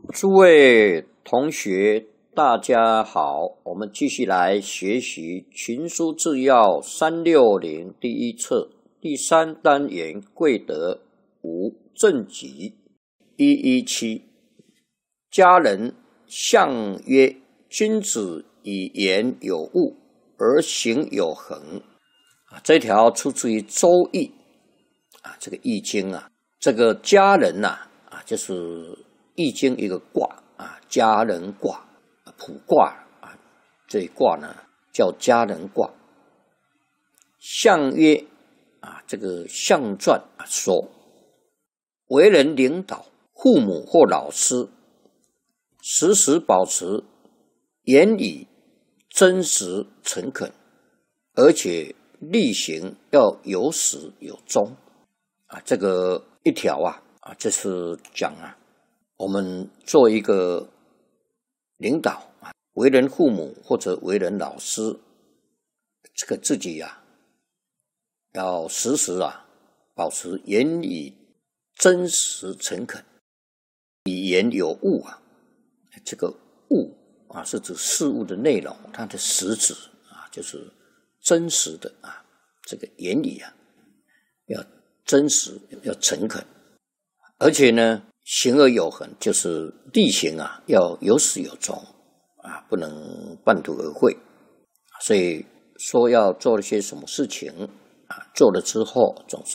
诸位同学，大家好，我们继续来学习《群书治要》360第一册第3单元贵德5正己117。家人相曰：君子以言有物，而行有恒。这条出自于《周易》这个《易经》这个家人就是《易经》一个卦家人卦卜卦这一卦呢叫家人卦。象曰这个象传说，为人领导，父母或老师，时时保持言语真实诚恳，而且力行要有始有终这个一条就是讲我们做一个领导为人父母或者为人老师，这个自己要时时保持言语真实诚恳，以言有物这个物是指事物的内容，它的实质就是真实的这个言语要真实，要诚恳，而且呢行而有恒，就是力行要有始有终不能半途而废。所以说要做一些什么事情做了之后总是